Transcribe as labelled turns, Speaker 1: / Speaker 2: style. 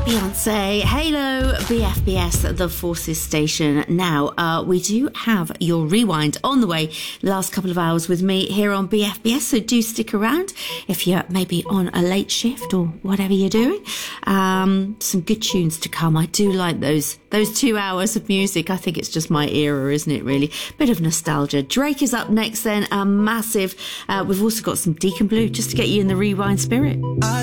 Speaker 1: Beyonce, Halo, BFBS, the Forces Station. Now, we do have your rewind on the way the last couple of hours with me here on BFBS, so do stick around if you're maybe on a late shift or whatever you're doing. Some good tunes to come. I do like those 2 hours of music. I think it's just my era, isn't it, really? Bit of nostalgia. Drake is up next then, a massive. We've also got some Deacon Blue just to get you in the rewind spirit.